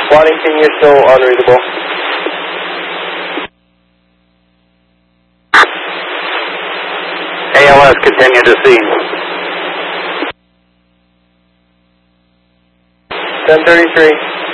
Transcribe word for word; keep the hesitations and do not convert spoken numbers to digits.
Waddington, you're still unreadable. A L S, continue to scene. ten thirty-three.